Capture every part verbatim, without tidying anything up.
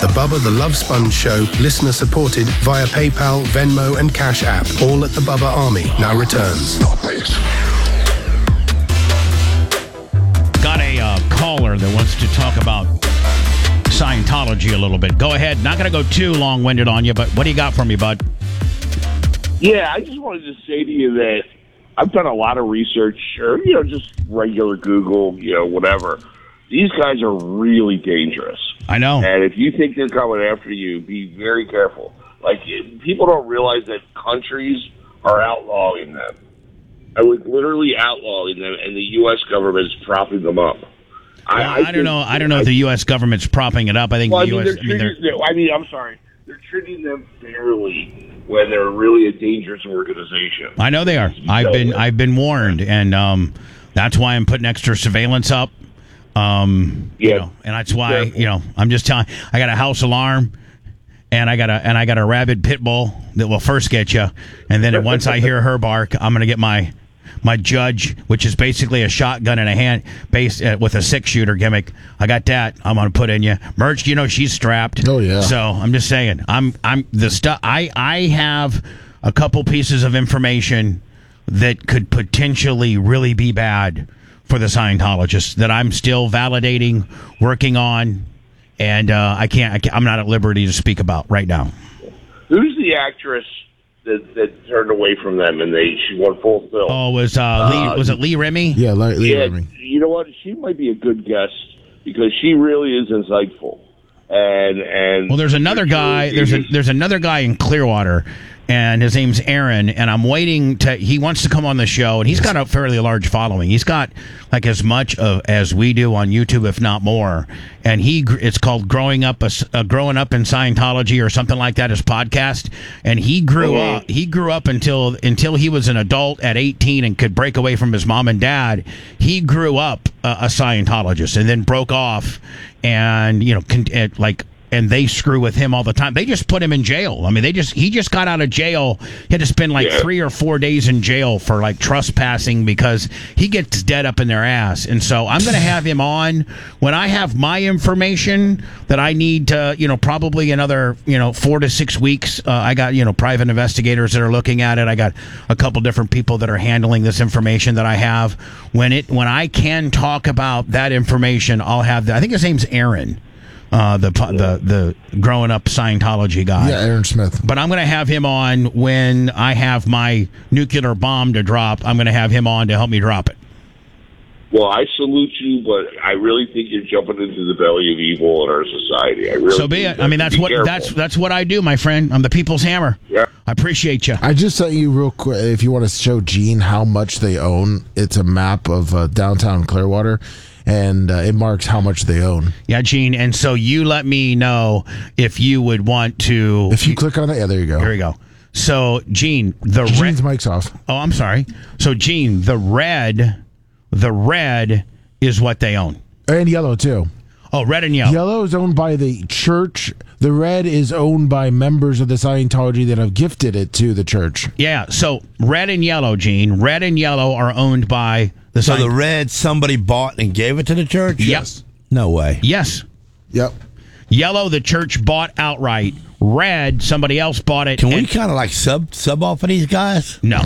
The Bubba the Love Sponge Show, listener supported via PayPal, Venmo, and Cash App. All at the Bubba Army now returns. Got a uh, caller that wants to talk about Scientology a little bit. Go ahead. Not going to go too long-winded on you, but what do you got for me, bud? Yeah, I just wanted to say to you that I've done a lot of research, or, you know, just regular Google, you know, whatever. These guys are really dangerous. I know. And if you think they're coming after you, be very careful. Like, people don't realize that countries are outlawing them. I would literally outlawing them, and the U S government is propping them up. Well, I, I, I don't know. I don't know I, if the U S government's propping it up. I think well, the I mean, U S. They're treating, I, mean, I mean, I'm sorry. They're treating them fairly when they're really a dangerous organization. I know they are. I've been with. I've been warned, and um, that's why I'm putting extra surveillance up. Um, yeah, you know, and that's why you know I'm just telling. I got a house alarm, and I got a and I got a rabid pit bull that will first get you, and then once I hear her bark, I'm gonna get my. My Judge, which is basically a shotgun in a hand, based uh, with a six shooter gimmick. I got that. I'm gonna put in you. Merch, you know she's strapped. Oh yeah. So I'm just saying. I'm I'm the stuff. I I have a couple pieces of information that could potentially really be bad for the Scientologists that I'm still validating, working on, and uh, I can't, I can't. I'm not at liberty to speak about right now. Who's the actress that, that turned away from them and they she won full film? Oh, was uh, Lee, uh, was it Lee Remy? Yeah, Lee, Lee yeah, Remy. You know what? She might be a good guest because she really is insightful. And and well, there's another guy. There's a there's another guy in Clearwater, and his name's Aaron. And I'm waiting to. He wants to come on the show, and he's got a fairly large following. He's got like as much of as we do on YouTube, if not more. And he it's called growing up a, uh, growing up in Scientology or something like that. His podcast, and he grew mm-hmm. up. He grew up until until he was an adult at eighteen and could break away from his mom and dad. He grew up uh, a Scientologist and then broke off. And, you know, con- like, and they screw with him all the time. They just put him in jail. I mean, they just, he just got out of jail. He had to spend like yeah. three or four days in jail for like trespassing because he gets dead up in their ass. And so I'm going to have him on when I have my information that I need to, you know, probably another, you know, four to six weeks. Uh, I got, you know, private investigators that are looking at it. I got a couple different people that are handling this information that I have. When it, when I can talk about that information, I'll have that. I think his name's Aaron. Uh, the the the growing up Scientology guy. Yeah, Aaron Smith. But I'm going to have him on when I have my nuclear bomb to drop. I'm going to have him on to help me drop it. Well, I salute you, but I really think you're jumping into the belly of evil in our society. I really so be it. I mean, that's what careful. that's that's what I do, my friend. I'm the people's hammer. Yeah, I appreciate you. I just sent you real quick. If you want to show Gene how much they own, it's a map of uh, downtown Clearwater. And uh, it marks how much they own. Yeah, Gene. And so you let me know if you would want to. If you click on it, yeah, there you go. Here we go. So, Gene, the Gene's red. mic's off. Oh, I'm sorry. So, Gene, the red, the red is what they own. And yellow, too. Oh, red and yellow. Yellow is owned by the church. The red is owned by members of the Scientology that have gifted it to the church. Yeah, so red and yellow, Gene. Red and yellow are owned by the So Scient- the red somebody bought and gave it to the church? Yes. No way. Yes. Yep. Yellow, the church bought outright. Red, somebody else bought it. Can we and- kind of like sub sub off of these guys? No.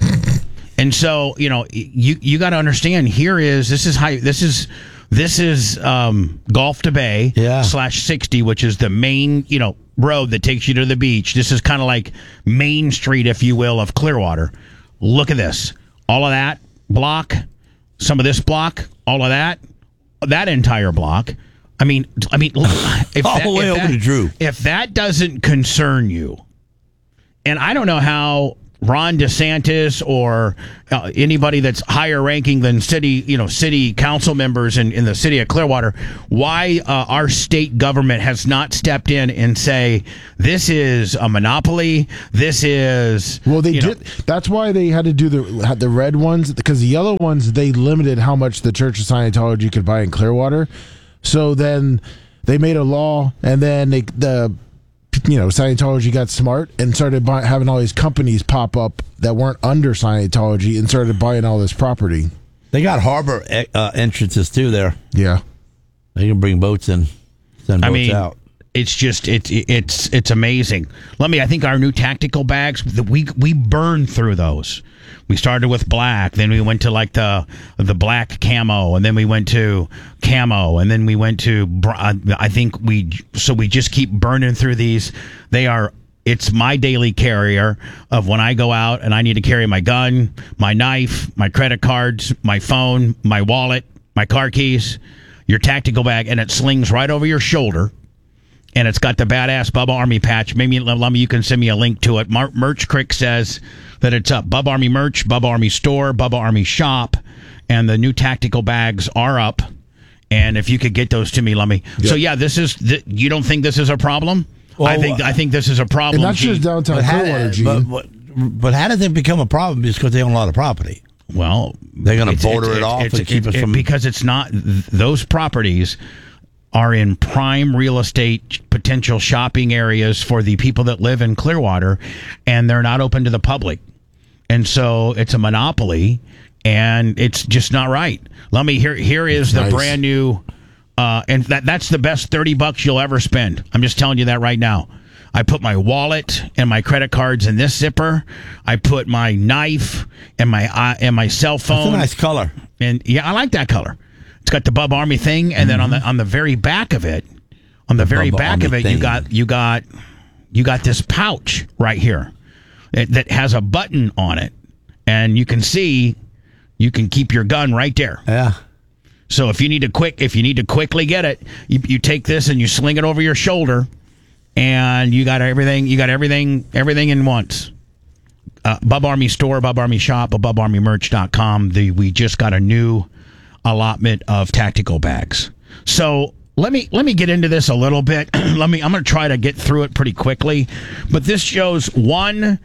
And so, you know, you you got to understand, here is, this is how, this is, this is um, Gulf to Bay yeah. slash sixty, which is the main, you know, road that takes you to the beach. This is kind of like Main Street, if you will, of Clearwater. Look at this. All of that block, some of this block, all of that, that entire block. I mean, I mean, if all that, the way if over that, to Drew. If that doesn't concern you, and I don't know how Ron DeSantis or uh, anybody that's higher ranking than city, you know, city council members in, in the city of Clearwater, why uh, our state government has not stepped in and say, this is a monopoly. This is, well, they did. Know. That's why they had to do the had the red ones, because the yellow ones, they limited how much the Church of Scientology could buy in Clearwater. So then they made a law, and then they, the you know, Scientology got smart and started buy, having all these companies pop up that weren't under Scientology and started buying all this property. They got harbor uh, entrances too there. Yeah. They can bring boats in, send boats I mean, out. it's just it's it's it's amazing. Let me. I think our new tactical bags that we we burn through those. We started with black, then we went to like the the black camo, and then we went to camo, and then we went to. I think we so we just keep burning through these. They are. It's my daily carrier of when I go out and I need to carry my gun, my knife, my credit cards, my phone, my wallet, my car keys, your tactical bag, and it slings right over your shoulder. And it's got the badass Bubba Army patch. Maybe let me, you can send me a link to it. Mer- Merch Crick says that it's up. Bubba Army merch, Bubba Army store, Bubba Army shop, and the new tactical bags are up. And if you could get those to me, let me. Yep. So yeah, this is. Th- you don't think this is a problem? Well, I think I think this is a problem. And that's just downtown but Clearwater, G. But, but, but how does it become a problem? It's because they own a lot of property. Well, they're going to border it, it off it's, and it's, keep it, us from... Because it's not... Those properties are in prime real estate potential shopping areas for the people that live in Clearwater, and they're not open to the public. And so it's a monopoly, and it's just not right. Let me... Here, here is the nice. brand new... Uh, and that that's the best thirty bucks you'll ever spend. I'm just telling you that right now. I put my wallet and my credit cards in this zipper. I put my knife and my uh, and my cell phone. That's a nice color. And yeah, I like that color. It's got the Bubba Army thing, and mm-hmm. then on the on the very back of it, on the, the very Bubba back Army of it, thing. you got you got you got this pouch right here that, that has a button on it, and you can see you can keep your gun right there. Yeah. So if you need to quick, if you need to quickly get it, you, you take this and you sling it over your shoulder, and you got everything. You got everything, everything in once. Uh, Bubba Army store, Bubba Army shop, Bubba Army merch dot com. The we just got a new allotment of tactical bags. So let me let me get into this a little bit. let me. I'm going to try to get through it pretty quickly, but this shows one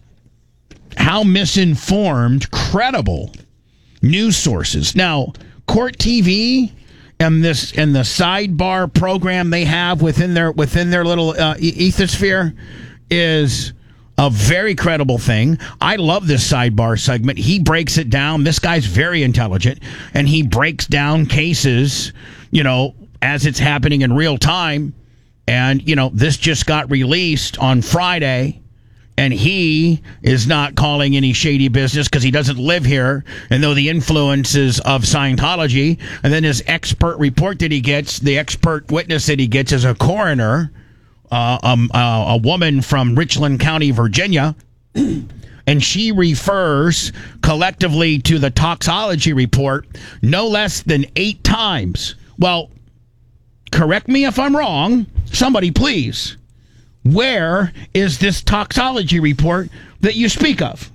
how misinformed, credible news sources now. Court T V and this and the sidebar program they have within their within their little uh, ethosphere is a very credible thing. I love this sidebar segment. He breaks it down. This guy's very intelligent, and he breaks down cases, you know, as it's happening in real time. And you know, this just got released on Friday. And he is not calling any shady business because he doesn't live here and know the influences of Scientology. And then his expert report that he gets, the expert witness that he gets is a coroner, uh, um, uh, a woman from Richland County, Virginia. And she refers collectively to the toxology report no less than eight times. Well, correct me if I'm wrong. Somebody, please. Where is this toxology report that you speak of?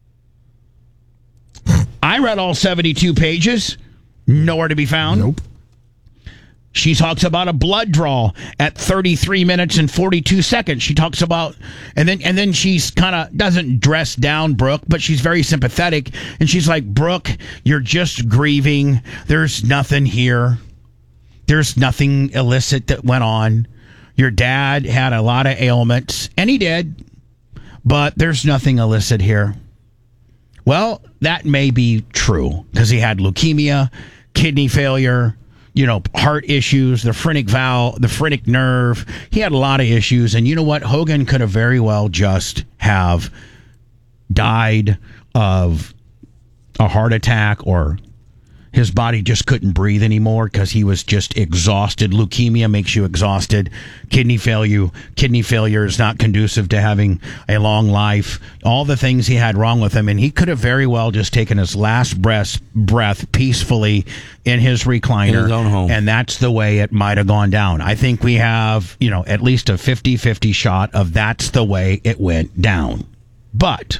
I read all seventy-two pages. Nowhere to be found. Nope. She talks about a blood draw at thirty-three minutes and forty-two seconds. She talks about, and then and then she's kind of doesn't dress down Brooke, but she's very sympathetic. And she's like, Brooke, you're just grieving. There's nothing here. There's nothing illicit that went on. Your dad had a lot of ailments, and he did, but there's nothing illicit here. Well, that may be true, because he had leukemia, kidney failure, you know, heart issues, the phrenic valve, the phrenic nerve. He had a lot of issues, and you know what? Hogan could have very well just have died of a heart attack, or his body just couldn't breathe anymore because he was just exhausted. Leukemia makes you exhausted. Kidney failure, kidney failure is not conducive to having a long life. All the things he had wrong with him, and he could have very well just taken his last breath, breath peacefully in his recliner, in his own home. And that's the way it might have gone down. I think we have, you know, at least a fifty-fifty shot of that's the way it went down. But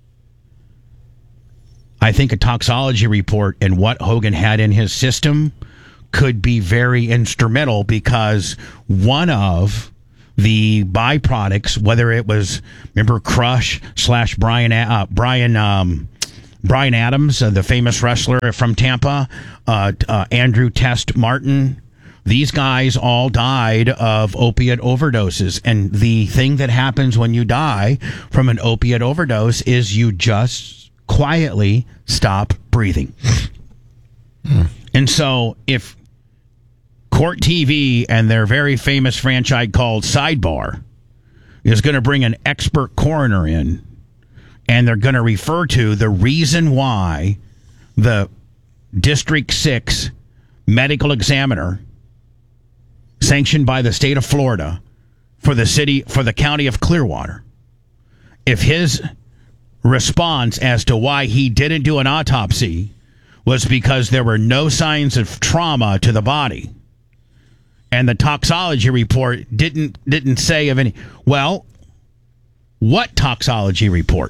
I think a toxology report and what Hogan had in his system could be very instrumental, because one of the byproducts, whether it was, remember Crush slash Brian uh, Brian um, Brian Adams, uh, the famous wrestler from Tampa, uh, uh, Andrew Test Martin, these guys all died of opiate overdoses. And the thing that happens when you die from an opiate overdose is you just quietly stop breathing. Hmm. And so if Court T V and their very famous franchise called Sidebar is going to bring an expert coroner in, and they're going to refer to the reason why the District six medical examiner sanctioned by the state of Florida for the city, for the county of Clearwater, if his response as to why he didn't do an autopsy was because there were no signs of trauma to the body, and the toxology report didn't didn't say of any. Well, what toxology report?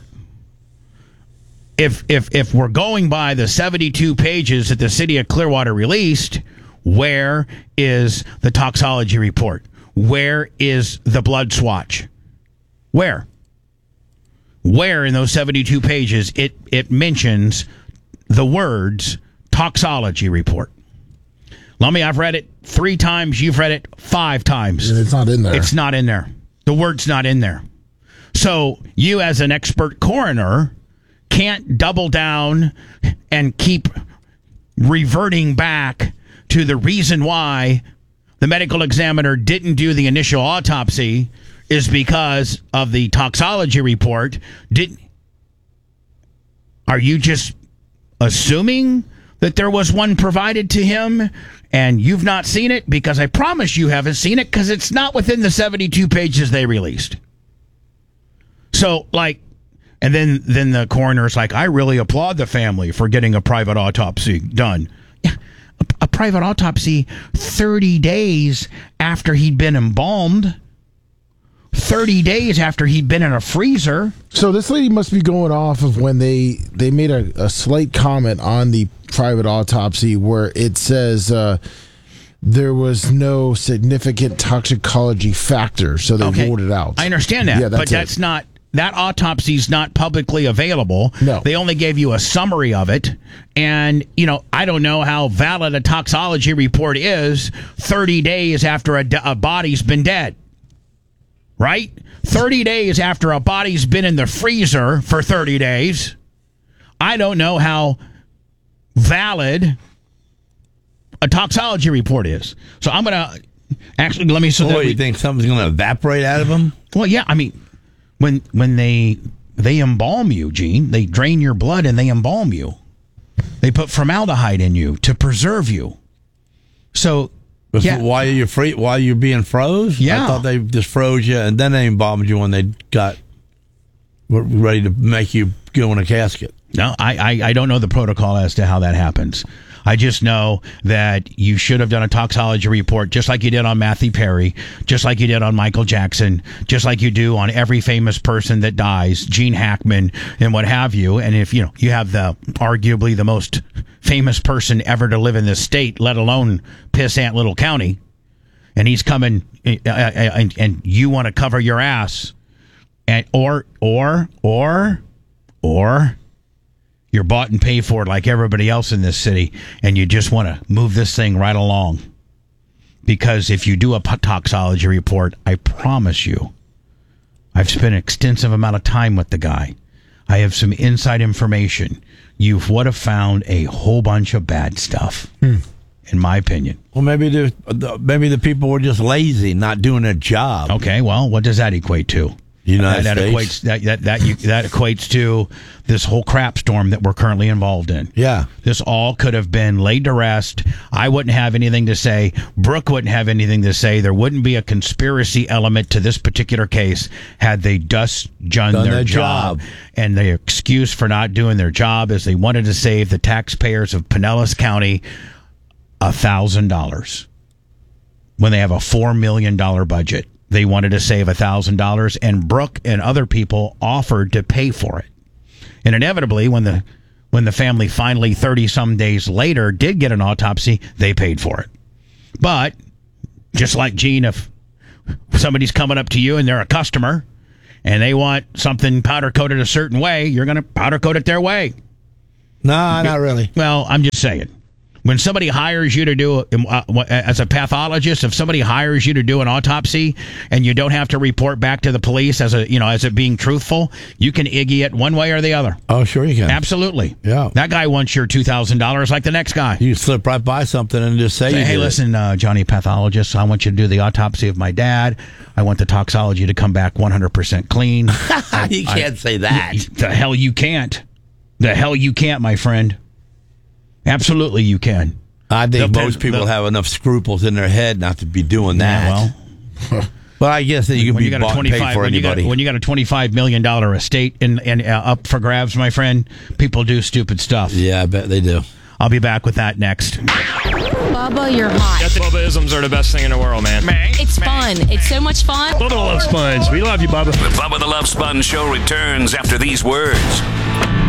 If if if we're going by the seventy-two pages that the city of Clearwater released, where is the toxology report? Where is the blood swatch? Where? Where in those seventy-two pages it it mentions the words toxology report? Lummy, I've read it three times. You've read it five times. It's not in there. It's not in there. The word's not in there. So you, as an expert coroner, can't double down and keep reverting back to the reason why the medical examiner didn't do the initial autopsy is because of the toxology report. Did Are you just assuming that there was one provided to him and you've not seen it? Because I promise you haven't seen it, because it's not within the seventy-two pages they released. So, like, and then, then the coroner's like, I really applaud the family for getting a private autopsy done. Yeah, a, a private autopsy thirty days after he'd been embalmed. thirty days after he'd been in a freezer. So this lady must be going off of when they, they made a, a slight comment on the private autopsy where it says uh, there was no significant toxicology factor, so they Okay. ruled it out. I understand that, Yeah, that's but that's it. not, that autopsy's not publicly available. No. They only gave you a summary of it, and, you know, I don't know how valid a toxology report is thirty days after a, de- a body's been dead. Right? thirty days after a body's been in the freezer for thirty days. I don't know how valid a toxology report is. So I'm going to actually, let me... So So that what, we, you think something's going to evaporate out of them? well, yeah, I mean, when when they they embalm you, Gene, they drain your blood and they embalm you. They put formaldehyde in you to preserve you. So... Yeah. Why are you free? Why you're being froze? Yeah. I thought they just froze you and then they embalmed you when they got were ready to make you go in a casket. No, I, I, I don't know the protocol as to how that happens. I just know that you should have done a toxology report just like you did on Matthew Perry, just like you did on Michael Jackson, just like you do on every famous person that dies, Gene Hackman and what have you. And if you know you have the arguably the most famous person ever to live in this state, let alone pissant little county, and he's coming uh, uh, and, and you want to cover your ass, and or or or or you're bought and paid for like everybody else in this city, and you just want to move this thing right along. Because if you do a toxology report, I promise you, I've spent an extensive amount of time with the guy. I have some inside information. You would have found a whole bunch of bad stuff, hmm. in my opinion. Well, maybe the maybe the people were just lazy, not doing their job. Okay, well, what does that equate to? United that, that States. equates that that that, you, that equates to this whole crap storm that we're currently involved in. Yeah, this all could have been laid to rest. I wouldn't have anything to say. Brooke wouldn't have anything to say. There wouldn't be a conspiracy element to this particular case had they just done, done their, their job. job. And the excuse for not doing their job is they wanted to save the taxpayers of Pinellas County a thousand dollars when they have a four million dollar budget. They wanted to save one thousand dollars, and Brooke and other people offered to pay for it. And inevitably, when the when the family finally, thirty-some days later, did get an autopsy, they paid for it. But, just like Gene, if somebody's coming up to you and they're a customer, and they want something powder-coated a certain way, you're going to powder-coat it their way. No, not really. Well, I'm just saying. When somebody hires you to do, uh, as a pathologist, if somebody hires you to do an autopsy and you don't have to report back to the police as a, you know, as it being truthful, you can Iggy it one way or the other. Oh, sure you can. Absolutely. Yeah. That guy wants your two thousand dollars like the next guy. You slip right by something and just say, say you hey, did listen, uh, Johnny Pathologist, I want you to do the autopsy of my dad. I want the toxology to come back one hundred percent clean. it. You can't I, say that. y- the hell you can't. The hell you can't, my friend. Absolutely you can. I think The- most people the- have enough scruples in their head not to be doing that. Yeah, well, but I guess that you can when be you got a bought and paid twenty-five for when you, got, anybody. when you got a twenty-five million dollars estate in, in, uh, up for grabs, my friend, people do stupid stuff. Yeah, I bet they do. I'll be back with that next. Bubba, you're hot. Bubba-isms are the best thing in the world, man. It's fun. It's so much fun. Bubba the Love Sponge. We love you, Bubba. The Bubba the Love Sponge Show returns after these words.